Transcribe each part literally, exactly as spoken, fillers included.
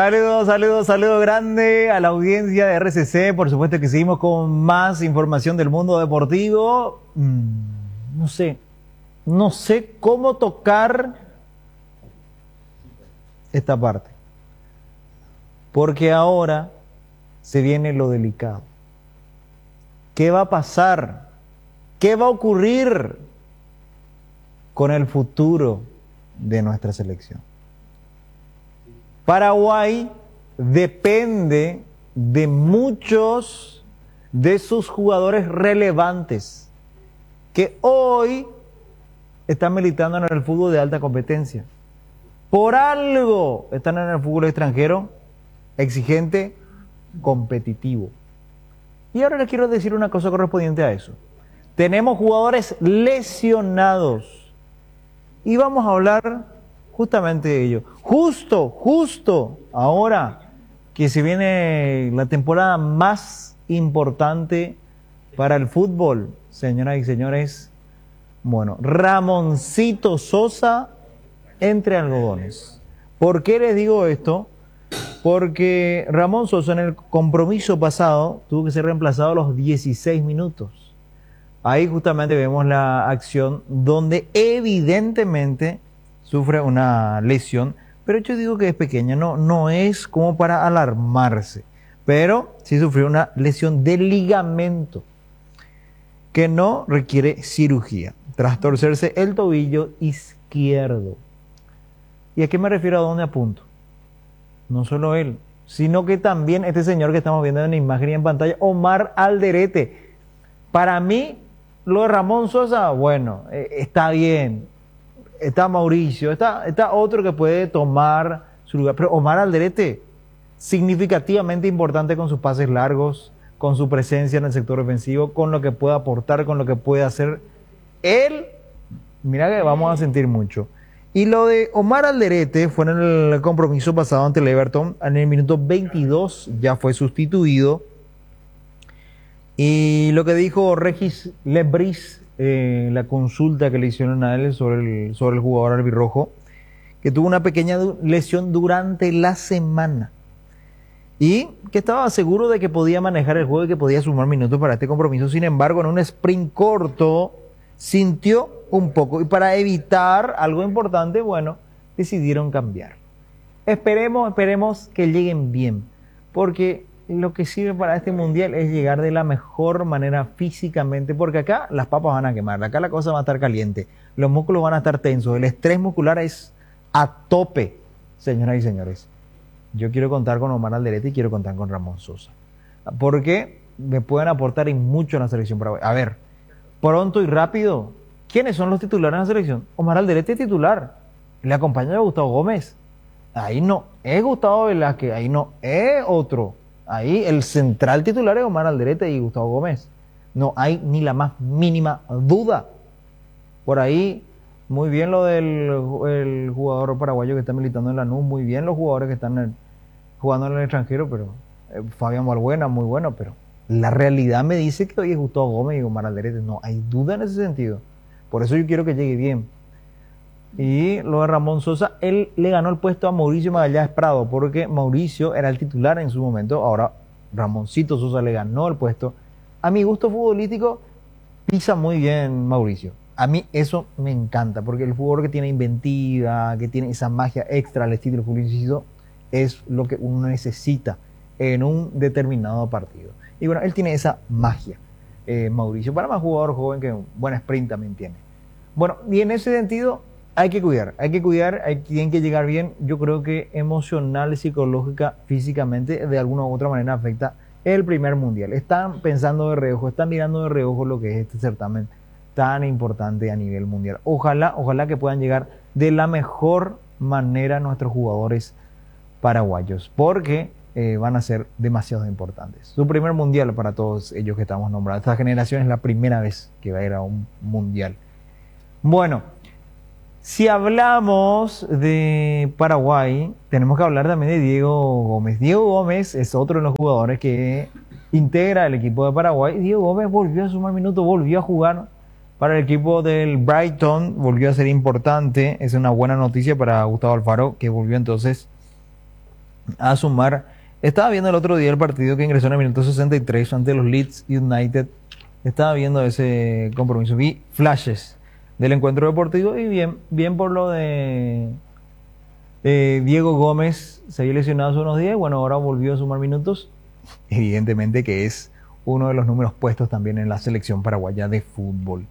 Saludos, saludos, saludos grande a la audiencia de R C C. Por supuesto que seguimos con más información del mundo deportivo. Mm, no sé, no sé cómo tocar esta parte. Porque ahora se viene lo delicado. ¿Qué va a pasar? ¿Qué va a ocurrir con el futuro de nuestra selección? Paraguay depende de muchos de sus jugadores relevantes que hoy están militando en el fútbol de alta competencia. Por algo están en el fútbol extranjero exigente, competitivo. Y ahora les quiero decir una cosa correspondiente a eso. Tenemos jugadores lesionados y vamos a hablar justamente de ello. Justo, justo ahora que se viene la temporada más importante para el fútbol, señoras y señores. Bueno, Ramoncito Sosa entre algodones. ¿Por qué les digo esto? Porque Ramón Sosa en el compromiso pasado tuvo que ser reemplazado a los dieciséis minutos. Ahí justamente vemos la acción donde evidentemente sufre una lesión, pero yo digo que es pequeña, no, no es como para alarmarse, pero sí sufrió una lesión de ligamento que no requiere cirugía, tras torcerse el tobillo izquierdo. ¿Y a qué me refiero? ¿A dónde apunto? No solo él, sino que también este señor que estamos viendo en la imagen y en pantalla, Omar Alderete. Para mí, lo de Ramón Sosa, bueno, eh, está bien. Está Mauricio, está, está otro que puede tomar su lugar. Pero Omar Alderete, significativamente importante con sus pases largos, con su presencia en el sector ofensivo, con lo que puede aportar, con lo que puede hacer. Él, mira que vamos a sentir mucho. Y lo de Omar Alderete fue en el compromiso pasado ante el Everton. En el minuto veintidós ya fue sustituido. Y lo que dijo Regis Lebris, eh, la consulta que le hicieron a él sobre el, sobre el jugador albirrojo, que tuvo una pequeña lesión durante la semana. Y que estaba seguro de que podía manejar el juego y que podía sumar minutos para este compromiso. Sin embargo, en un sprint corto, sintió un poco, y para evitar algo importante, bueno, decidieron cambiar. Esperemos, esperemos que lleguen bien, porque lo que sirve para este mundial es llegar de la mejor manera físicamente, porque acá las papas van a quemar, acá la cosa va a estar caliente, los músculos van a estar tensos, el estrés muscular es a tope, señoras y señores. Yo quiero contar con Omar Alderete y quiero contar con Ramón Sosa, porque me pueden aportar en mucho en la selección paraguaya. A ver, pronto y rápido, ¿quiénes son los titulares en la selección? Omar Alderete es titular, le acompaña a Gustavo Gómez, ahí no es Gustavo Velázquez, ahí no es otro, ahí el central titular es Omar Alderete y Gustavo Gómez, no hay ni la más mínima duda. Por ahí, muy bien lo del el jugador paraguayo que está militando en Lanús, muy bien los jugadores que están en, jugando en el extranjero, pero eh, Fabián Balbuena, muy bueno, pero la realidad me dice que hoy es Gustavo Gómez y Omar Alderete, no hay duda en ese sentido. Por eso yo quiero que llegue bien. Y lo de Ramón Sosa, él le ganó el puesto a Mauricio Magallanes Prado, porque Mauricio era el titular en su momento, ahora Ramoncito Sosa le ganó el puesto. A mi gusto futbolístico, pisa muy bien Mauricio. A mí eso me encanta, porque el jugador que tiene inventiva, que tiene esa magia extra al estilo futbolístico, es lo que uno necesita en un determinado partido. Y bueno, él tiene esa magia. Eh, Mauricio, para más jugador joven que un buen sprint también tiene. Bueno, y en ese sentido hay que cuidar, hay que cuidar, hay, tienen que llegar bien. Yo creo que emocional, psicológica, físicamente, de alguna u otra manera afecta el primer mundial. Están pensando de reojo, están mirando de reojo lo que es este certamen tan importante a nivel mundial. Ojalá, ojalá que puedan llegar de la mejor manera nuestros jugadores paraguayos, porque Eh, van a ser demasiado importantes. Su primer mundial para todos ellos que estamos nombrando. Esta generación es la primera vez que va a ir a un mundial. Bueno, si hablamos de Paraguay, tenemos que hablar también de Diego Gómez. Diego Gómez es otro de los jugadores que integra el equipo de Paraguay. Diego Gómez volvió a sumar minutos, volvió a jugar para el equipo del Brighton, volvió a ser importante. Es una buena noticia para Gustavo Alfaro, que volvió entonces a sumar. Estaba viendo el otro día el partido que ingresó en el minuto sesenta y tres ante los Leeds United. Estaba viendo ese compromiso. Vi flashes del encuentro deportivo y bien, bien por lo de eh, Diego Gómez. Se había lesionado hace unos días. Bueno, ahora volvió a sumar minutos. Evidentemente que es uno de los números puestos también en la selección paraguaya de fútbol.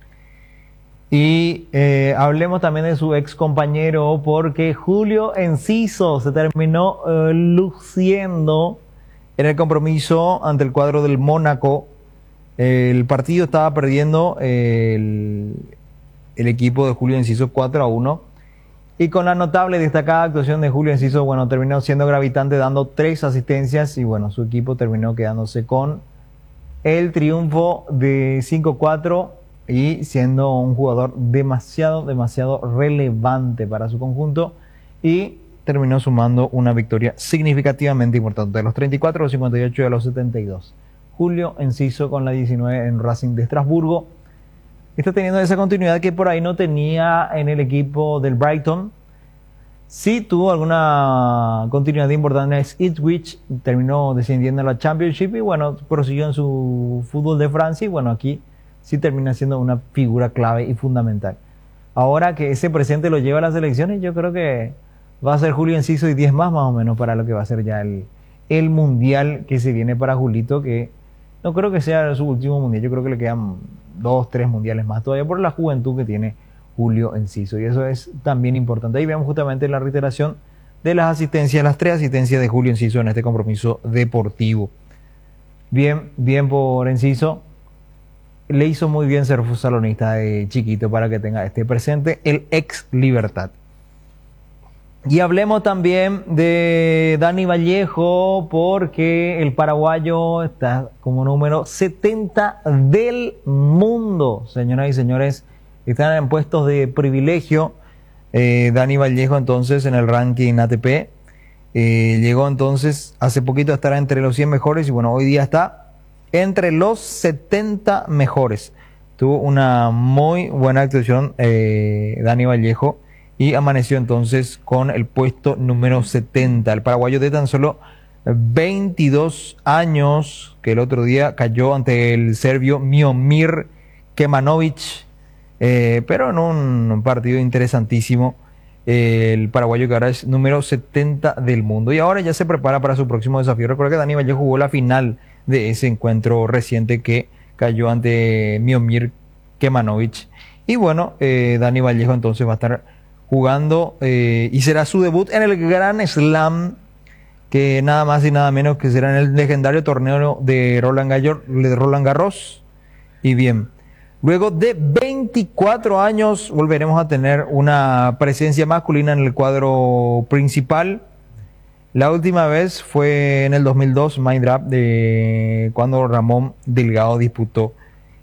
Y eh, hablemos también de su ex compañero, porque Julio Enciso se terminó eh, luciendo en el compromiso ante el cuadro del Mónaco. El partido estaba perdiendo eh, el, el equipo de Julio Enciso cuatro a uno. Y con la notable y destacada actuación de Julio Enciso, bueno, terminó siendo gravitante, dando tres asistencias. Y bueno, su equipo terminó quedándose con el triunfo de cinco cuatro. Y siendo un jugador demasiado, demasiado relevante para su conjunto. Y terminó sumando una victoria significativamente importante. De los treinta y cuatro, los cincuenta y ocho y a los setenta y dos. Julio Enciso con la diecinueve en Racing de Estrasburgo. Está teniendo esa continuidad que por ahí no tenía en el equipo del Brighton. Sí tuvo alguna continuidad importante en Ipswich. Terminó descendiendo a la Championship. Y bueno, prosiguió en su fútbol de Francia. Y bueno, aquí sí termina siendo una figura clave y fundamental. Ahora que ese presente lo lleva a las elecciones, yo creo que va a ser Julio Enciso y diez más, más o menos, para lo que va a ser ya el, el mundial que se viene para Julito, que no creo que sea su último mundial. Yo creo que le quedan dos, tres mundiales más todavía por la juventud que tiene Julio Enciso. Y eso es también importante. Ahí vemos justamente la reiteración de las asistencias, las tres asistencias de Julio Enciso en este compromiso deportivo. Bien, bien por Enciso. Le hizo muy bien ser salonista de chiquito para que tenga este presente, el ex Libertad. Y hablemos también de Dani Vallejo, porque el paraguayo está como número setenta del mundo. Señoras y señores, están en puestos de privilegio. Eh, Dani Vallejo entonces en el ranking A T P. Eh, llegó entonces hace poquito a estar entre los cien mejores y bueno, hoy día está entre los setenta mejores. Tuvo una muy buena actuación eh, Dani Vallejo y amaneció entonces con el puesto número setenta. El paraguayo de tan solo veintidós años, que el otro día cayó ante el serbio Miomir Kemanovic, eh, pero en un partido interesantísimo. Eh, el paraguayo que ahora es número setenta del mundo y ahora ya se prepara para su próximo desafío. Recuerda que Dani Vallejo jugó la final de ese encuentro reciente que cayó ante Miomir Kemanovic. Y bueno, eh, Dani Vallejo entonces va a estar jugando eh, y será su debut en el Gran Slam, que nada más y nada menos que será en el legendario torneo de Roland, Gallor, de Roland Garros. Y bien, luego de veinticuatro años volveremos a tener una presencia masculina en el cuadro principal. La última vez fue en el dos mil dos, Mind Draft, de cuando Ramón Delgado disputó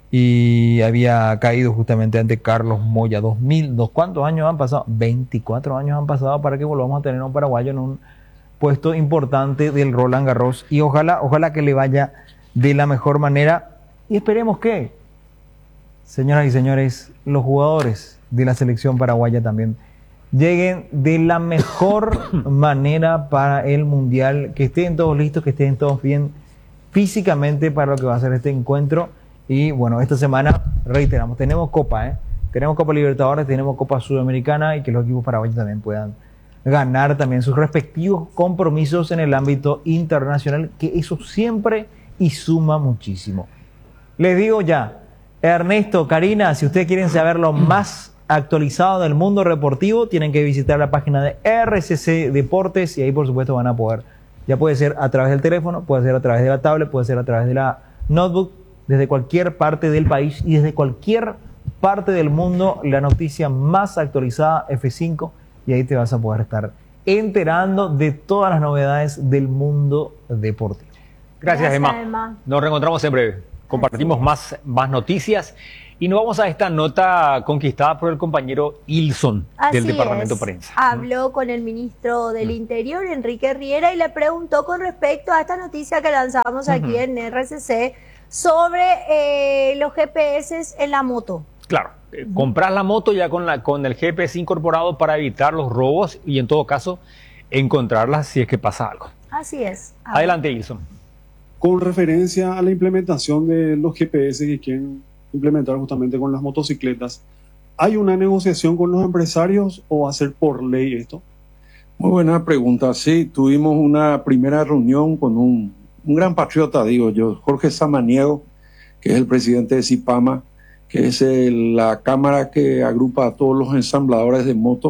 y había caído justamente ante Carlos Moya. dos mil dos. ¿Cuántos años han pasado? veinticuatro años han pasado para que volvamos a tener a un paraguayo en un puesto importante del Roland Garros y ojalá, ojalá que le vaya de la mejor manera y esperemos que, señoras y señores, los jugadores de la selección paraguaya también lleguen de la mejor manera para el mundial, que estén todos listos, que estén todos bien físicamente para lo que va a ser este encuentro. Y bueno, esta semana reiteramos, tenemos Copa, ¿eh? tenemos Copa Libertadores, tenemos Copa Sudamericana y que los equipos paraguayos también puedan ganar también sus respectivos compromisos en el ámbito internacional, que eso siempre y suma muchísimo. Les digo ya, Ernesto, Karina, si ustedes quieren saber lo más actualizado del mundo deportivo, tienen que visitar la página de R C C Deportes y ahí por supuesto van a poder, ya puede ser a través del teléfono, puede ser a través de la tablet, puede ser a través de la notebook, desde cualquier parte del país y desde cualquier parte del mundo, la noticia más actualizada F cinco, y ahí te vas a poder estar enterando de todas las novedades del mundo deportivo. Gracias, Gracias Emma. Emma. Nos reencontramos en breve. Compartimos más, más noticias. Y nos vamos a esta nota conquistada por el compañero Ilson Así del Departamento es. Prensa. Habló con el ministro del Interior, Enrique Riera, y le preguntó con respecto a esta noticia que lanzamos aquí uh-huh. en R C C sobre eh, los G P S en la moto. Claro, uh-huh. comprar la moto ya con, la, con el G P S incorporado para evitar los robos y en todo caso encontrarla si es que pasa algo. Así es. Ah. Adelante, Ilson. Con referencia a la implementación de los G P S que quieren implementar justamente con las motocicletas, ¿hay una negociación con los empresarios o va a ser por ley esto? Muy buena pregunta. Sí, tuvimos una primera reunión con un, un gran patriota, digo yo, Jorge Samaniego, que es el presidente de CIPAMA, que es el, la cámara que agrupa a todos los ensambladores de motos,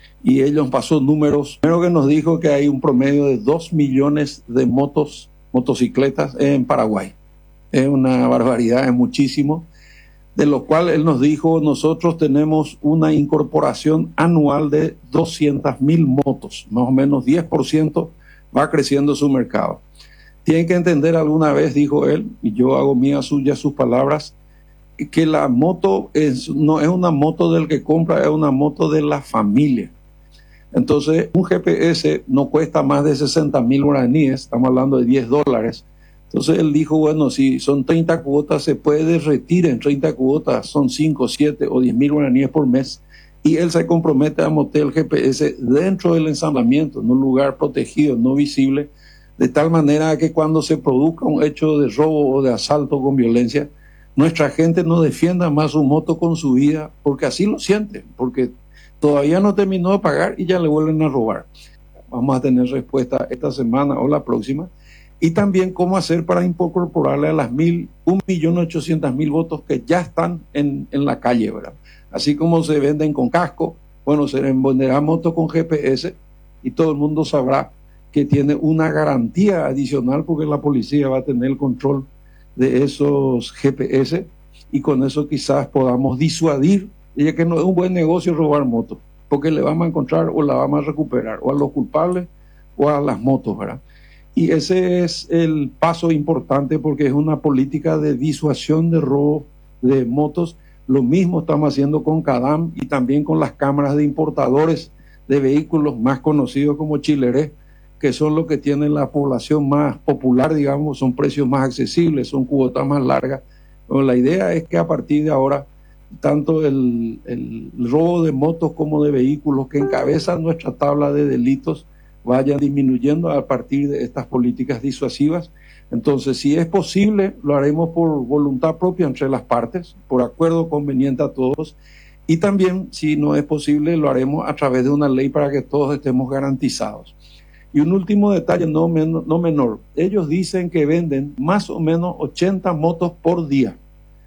y él nos pasó números. Primero que nos dijo que hay un promedio de dos millones de motos, motocicletas en Paraguay. Es una barbaridad, es muchísimo. De lo cual él nos dijo, nosotros tenemos una incorporación anual de doscientas mil motos, más o menos diez por ciento va creciendo su mercado. Tienen que entender alguna vez, dijo él, y yo hago mía suya sus palabras, que la moto es, no es una moto del que compra, es una moto de la familia. Entonces, un G P S no cuesta más de sesenta mil guaraníes, estamos hablando de diez dólares. Entonces él dijo, bueno, si son treinta cuotas, se puede derretir en treinta cuotas, son cinco, siete o diez mil guaraníes por mes, y él se compromete a montar el G P S dentro del ensamblamiento, en un lugar protegido, no visible, de tal manera que cuando se produzca un hecho de robo o de asalto con violencia, nuestra gente no defienda más su moto con su vida, porque así lo sienten, porque todavía no terminó de pagar y ya le vuelven a robar. Vamos a tener respuesta esta semana o la próxima. Y también cómo hacer para incorporarle a las mil, un millón ochocientos mil votos que ya están en, en la calle, ¿verdad? Así como se venden con casco, bueno, se venderá moto con G P S y todo el mundo sabrá que tiene una garantía adicional porque la policía va a tener el control de esos G P S y con eso quizás podamos disuadir, ya que no es un buen negocio robar motos, porque le vamos a encontrar o la vamos a recuperar o a los culpables o a las motos, ¿verdad? Y ese es el paso importante porque es una política de disuasión de robo de motos. Lo mismo estamos haciendo con CADAM y también con las cámaras de importadores de vehículos más conocidos como Chileré, que son los que tienen la población más popular, digamos, son precios más accesibles, son cuotas más largas. Pero la idea es que a partir de ahora, tanto el, el robo de motos como de vehículos que encabezan nuestra tabla de delitos vayan disminuyendo a partir de estas políticas disuasivas. Entonces, si es posible, lo haremos por voluntad propia entre las partes, por acuerdo conveniente a todos, y también, si no es posible, lo haremos a través de una ley para que todos estemos garantizados. Y un último detalle, no, men- no menor, ellos dicen que venden más o menos ochenta motos por día.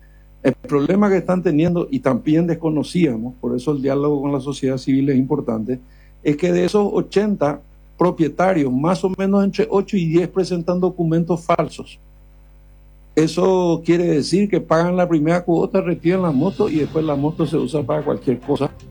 El problema que están teniendo, y también desconocíamos, por eso el diálogo con la sociedad civil es importante, es que de esos ochenta propietarios, más o menos entre ocho y diez presentan documentos falsos. Eso quiere decir que pagan la primera cuota, retiran la moto y después la moto se usa para cualquier cosa.